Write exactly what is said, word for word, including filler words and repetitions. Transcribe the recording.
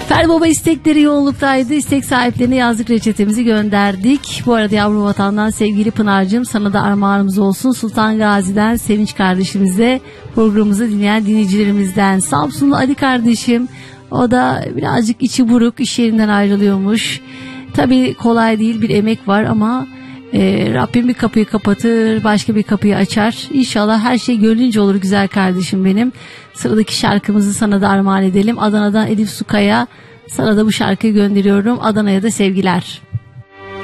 Ferdi Baba istekleri yoğunluktaydı. İstek sahiplerine yazlık reçetemizi gönderdik. Bu arada yavru vatandan sevgili Pınar'cığım, sana da armağanımız olsun. Sultan Gazi'den Sevinç kardeşimize, programımızı dinleyen dinleyicilerimizden. Samsunlu Ali kardeşim, o da birazcık içi buruk, iş yerinden ayrılıyormuş. Tabii kolay değil, bir emek var ama e, Rabbim bir kapıyı kapatır, başka bir kapıyı açar. İnşallah her şey gönlünce olur güzel kardeşim benim. Sıradaki şarkımızı sana da armağan edelim. Adana'dan Elif Sukaya, sana da bu şarkıyı gönderiyorum. Adana'ya da sevgiler.